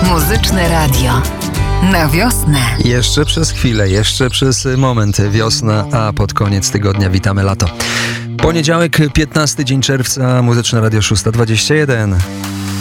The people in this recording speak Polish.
Muzyczne Radio. Na wiosnę. Jeszcze przez chwilę, jeszcze przez moment wiosna, a pod koniec tygodnia witamy lato. Poniedziałek, 15 dzień czerwca, Muzyczne Radio 6:21.